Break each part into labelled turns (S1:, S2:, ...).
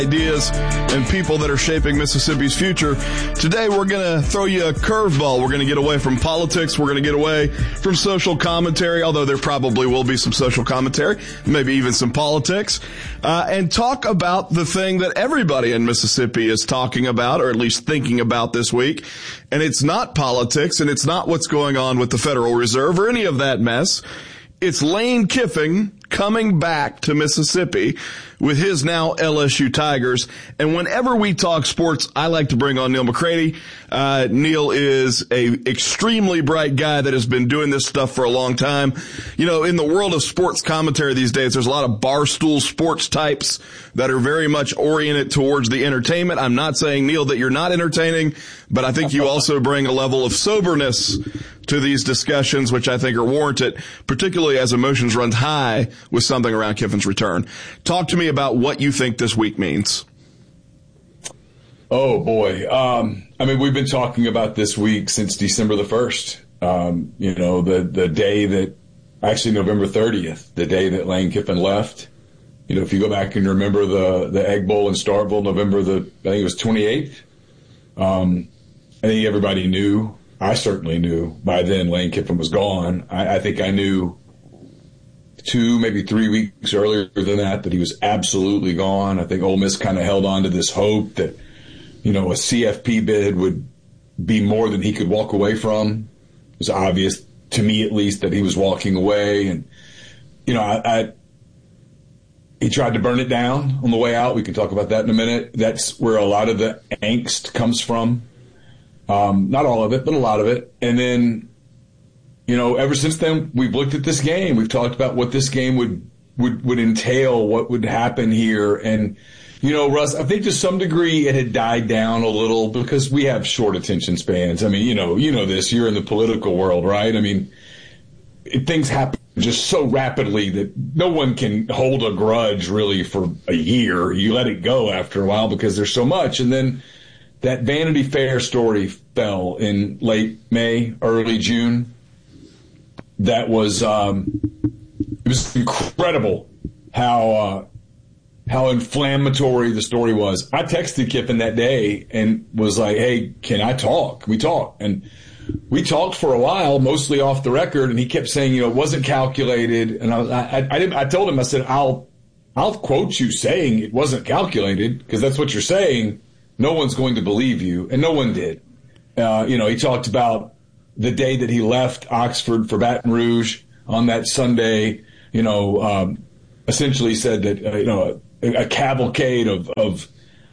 S1: ideas and people that are shaping Mississippi's future. Today we're going to throw you a curveball. We're going to get away from politics. We're going to get away from social commentary, although there probably will be some social commentary, maybe even some politics, and talk about the thing that everybody in Mississippi is talking about, or at least thinking about this week. And it's not politics, and it's not what's going on with the Federal Reserve or any of that mess. It's Lane Kiffin coming back to Mississippi with his now LSU Tigers. And whenever we talk sports, I like to bring on Neil McCready. Neil is a extremely bright guy that has been doing this stuff for a long time. You know, in the world of sports commentary these days, there's a lot of barstool sports types that are very much oriented towards the entertainment. I'm not saying, Neil, that you're not entertaining, but I think you also bring a level of soberness to these discussions, which I think are warranted, particularly as emotions run high with something around Kiffin's return. Talk to me about what you think this week means.
S2: Oh, boy. I mean, we've been talking about this week since December the 1st. You know, the day that, actually November 30th, the day that Lane Kiffin left. You know, if you go back and remember the Egg Bowl in Starkville, I think it was 28th. I think everybody knew. I certainly knew by then Lane Kiffin was gone. I think I knew 2, maybe 3 weeks earlier than that he was absolutely gone. I think Ole Miss kind of held on to this hope that, you know, a CFP bid would be more than he could walk away from. It was obvious, to me at least, that he was walking away. And, you know, he tried to burn it down on the way out. We can talk about that in a minute. That's where a lot of the angst comes from. Not all of it, but a lot of it. And then, you know, ever since then, we've looked at this game. We've talked about what this game would entail, what would happen here. And, you know, Russ, I think to some degree it had died down a little because we have short attention spans. I mean, you know this. You're in the political world, right? I mean, things happen just so rapidly that no one can hold a grudge really for a year. You let it go after a while because there's so much. And then that Vanity Fair story fell in late May, early June. That was it was incredible how inflammatory the story was. I texted Kiffin that day and was like, "Hey, can I talk? Can we talk?" And we talked for a while, mostly off the record, and he kept saying, you know, it wasn't calculated. And I told him, I said, I'll quote you saying it wasn't calculated because that's what you're saying. No one's going to believe you, and no one did. You know, he talked about the day that he left Oxford for Baton Rouge on that Sunday. You know, essentially said that you know a cavalcade of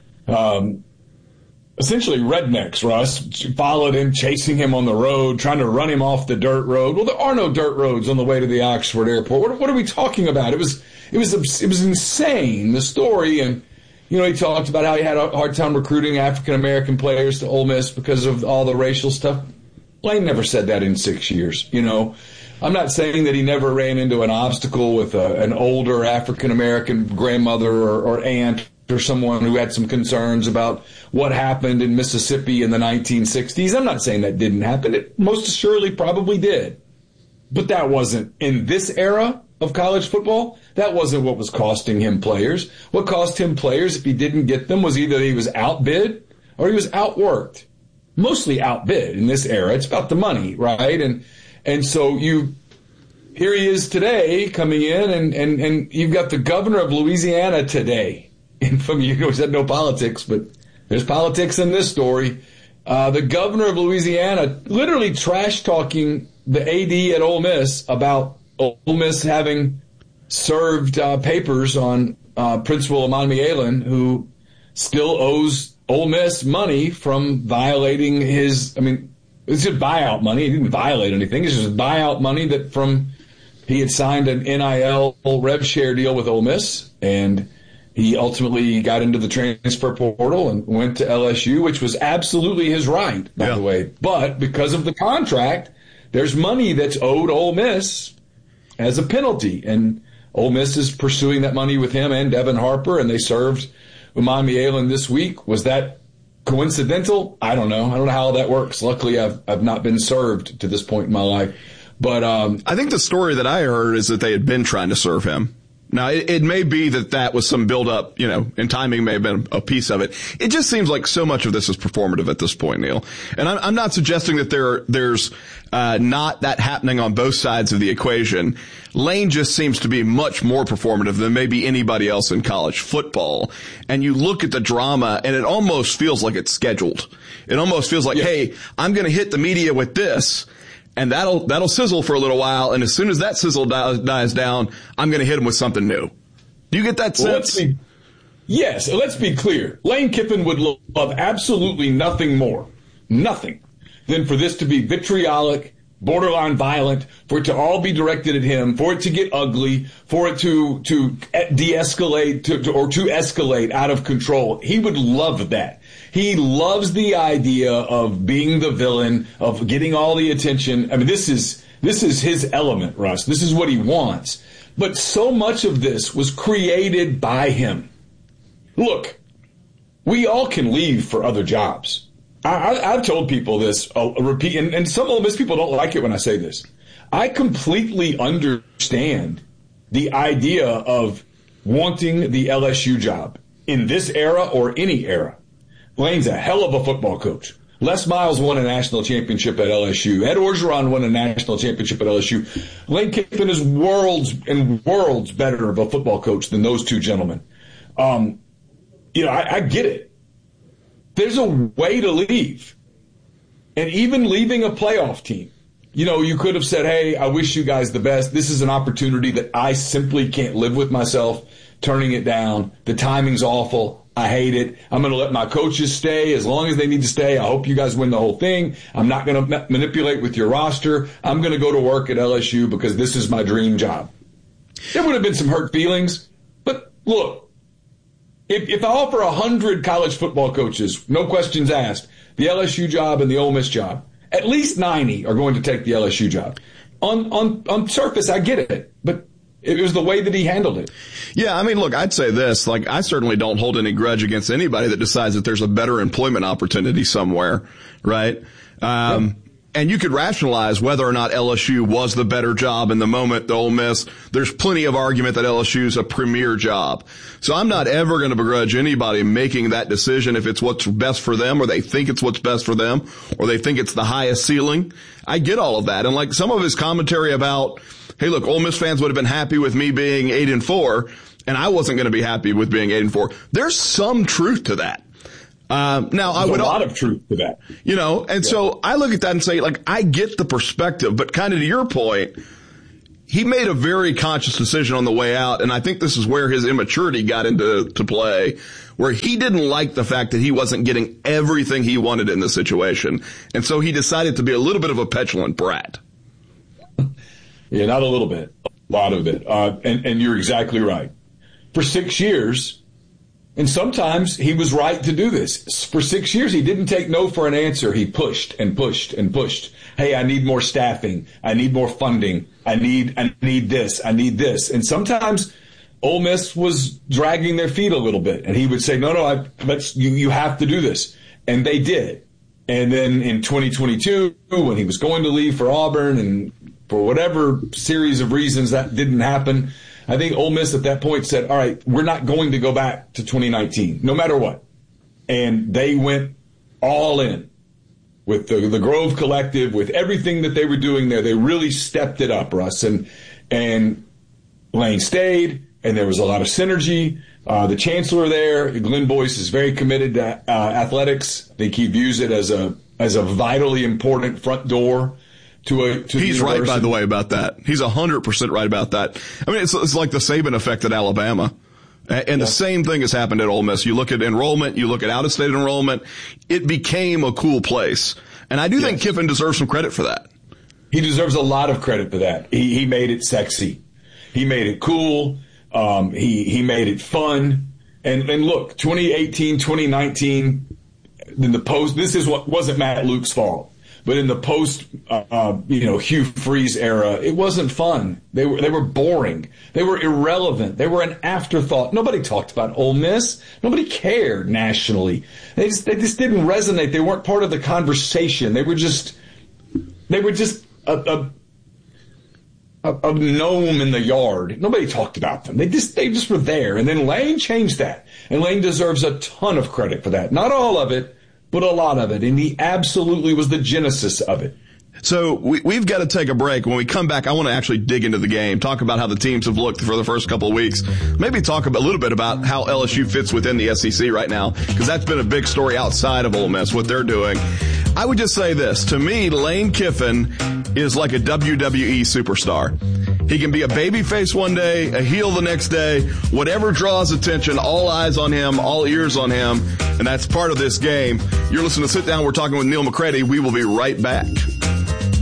S2: essentially rednecks, Russ, followed him, chasing him on the road, trying to run him off the dirt road. Well, there are no dirt roads on the way to the Oxford airport. What are we talking about? It was insane, the story. And you know, he talked about how he had a hard time recruiting African-American players to Ole Miss because of all the racial stuff. Lane never said that in 6 years, you know. I'm not saying that he never ran into an obstacle with an older African-American grandmother or aunt or someone who had some concerns about what happened in Mississippi in the 1960s. I'm not saying that didn't happen. It most assuredly probably did. But that wasn't in this era of college football. That wasn't what was costing him players. What cost him players, if he didn't get them, was either he was outbid or he was outworked. Mostly outbid in this era. It's about the money, right? And so here he is today coming in, and you've got the governor of Louisiana today. And from you said no politics, but there's politics in this story. The governor of Louisiana literally trash talking the AD at Ole Miss about Ole Miss having served papers on Principal Amanmi-Allen, who still owes Ole Miss money from violating his, I mean, it's just buyout money. He didn't violate anything. It's just buyout money that he had signed an NIL rev share deal with Ole Miss, and he ultimately got into the transfer portal and went to LSU, which was absolutely his right, by the way. But because of the contract, there's money that's owed Ole Miss as a penalty, and Ole Miss is pursuing that money with him and Devin Harper, and they served Amanmi-Allen this week. Was that coincidental? I don't know. I don't know how that works. Luckily, I've not been served to this point in my life. But
S1: I think the story that I heard is that they had been trying to serve him. Now, it may be that was some build-up, and timing may have been a piece of it. It just seems like so much of this is performative at this point, Neil. And I'm not suggesting that there's not that happening on both sides of the equation. Lane just seems to be much more performative than maybe anybody else in college football. And you look at the drama, and it almost feels like it's scheduled. It almost feels like, hey, I'm going to hit the media with this. And that'll sizzle for a little while, and as soon as that sizzle dies down, I'm going to hit him with something new. Do you get that sense?
S2: Yes, let's be clear. Lane Kiffin would love absolutely nothing more, than for this to be vitriolic, borderline violent, for it to all be directed at him, for it to get ugly, for it to de-escalate or to escalate out of control. He would love that. He loves the idea of being the villain, of getting all the attention. I mean, this is his element, Russ. This is what he wants. But so much of this was created by him. Look, we all can leave for other jobs. I've told people this, I'll repeat, and some Ole Miss people don't like it when I say this. I completely understand the idea of wanting the LSU job in this era or any era. Lane's a hell of a football coach. Les Miles won a national championship at LSU. Ed Orgeron won a national championship at LSU. Lane Kiffin is worlds better of a football coach than those two gentlemen. I get it. There's a way to leave. And even leaving a playoff team, you could have said, hey, I wish you guys the best. This is an opportunity that I simply can't live with myself, turning it down. The timing's awful. I hate it. I'm going to let my coaches stay as long as they need to stay. I hope you guys win the whole thing. I'm not going to manipulate with your roster. I'm going to go to work at LSU because this is my dream job. There would have been some hurt feelings. But look, if I offer 100 college football coaches, no questions asked, the LSU job and the Ole Miss job, at least 90 are going to take the LSU job. On surface, I get it. But it was the way that he handled it.
S1: Yeah, I mean, look, I'd say this. I certainly don't hold any grudge against anybody that decides that there's a better employment opportunity somewhere, right? And you could rationalize whether or not LSU was the better job in the moment, the Ole Miss. There's plenty of argument that LSU's a premier job. So I'm not ever going to begrudge anybody making that decision if it's what's best for them or they think it's what's best for them or they think it's the highest ceiling. I get all of that. And some of his commentary about, hey, look, Ole Miss fans would have been happy with me being 8-4, and I wasn't going to be happy with being 8-4. There's some truth to that. Now,
S2: there's a lot of truth to that.
S1: So I look at that and say, I get the perspective, but kind of to your point, he made a very conscious decision on the way out, and I think this is where his immaturity got into play, where he didn't like the fact that he wasn't getting everything he wanted in the situation, and so he decided to be a little bit of a petulant brat.
S2: Yeah, not a little bit, a lot of it. And you're exactly right. For 6 years, and sometimes he was right to do this. For 6 years, he didn't take no for an answer. He pushed and pushed and pushed. Hey, I need more staffing. I need more funding. I need this. I need this. And sometimes Ole Miss was dragging their feet a little bit, and he would say, no, you have to do this. And they did. And then in 2022, when he was going to leave for Auburn and for whatever series of reasons that didn't happen, I think Ole Miss at that point said, all right, we're not going to go back to 2019, no matter what. And they went all in with the Grove Collective, with everything that they were doing there. They really stepped it up, Russ. And Lane stayed, and there was a lot of synergy. The chancellor there, Glenn Boyce, is very committed to athletics. I think he views it as a vitally important front door to
S1: He's right, by the way, about that. He's 100% right about that. I mean, it's like the Saban effect at Alabama. And the same thing has happened at Ole Miss. You look at enrollment, you look at out-of-state enrollment, it became a cool place. And I do think Kiffin deserves some credit for that.
S2: He deserves a lot of credit for that. He made it sexy. He made it cool. He made it fun. And look, 2018, 2019, in the post, this is what wasn't Matt Luke's fault. But in the post, Hugh Freeze era, it wasn't fun. They were boring. They were irrelevant. They were an afterthought. Nobody talked about Ole Miss. Nobody cared nationally. They just didn't resonate. They weren't part of the conversation. They were just gnome in the yard. Nobody talked about them. They just were there. And then Lane changed that. And Lane deserves a ton of credit for that. Not all of it, but a lot of it. And he absolutely was the genesis of it.
S1: So we've got to take a break. When we come back, I want to actually dig into the game, talk about how the teams have looked for the first couple of weeks, maybe talk a little bit about how LSU fits within the SEC right now, because that's been a big story outside of Ole Miss, what they're doing. I would just say this. To me, Lane Kiffin is like a WWE superstar. He can be a babyface one day, a heel the next day, whatever draws attention, all eyes on him, all ears on him, and that's part of this game. You're listening to Sit Down. We're talking with Neil McCready. We will be right back.